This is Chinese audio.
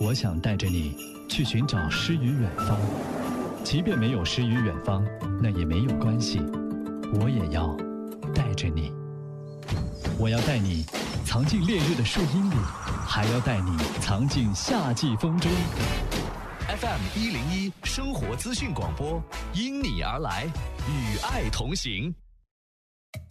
我想带着你去寻找诗与远方，即便没有诗与远方，那也没有关系，我也要带着你。我要带你藏进烈日的树荫里，还要带你藏进夏季风中。 FM101生活资讯广播，因你而来，与爱同行。